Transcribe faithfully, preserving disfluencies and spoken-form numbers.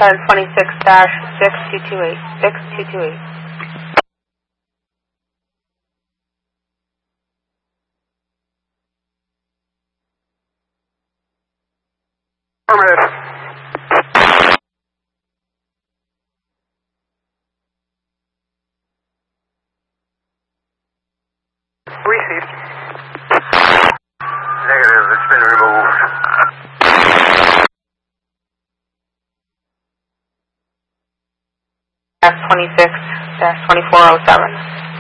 ten twenty-six dash six two two eight, six two two eight. Affirmative. Received. Negative, it's been removed. Dash twenty-six dash twenty-four oh seven.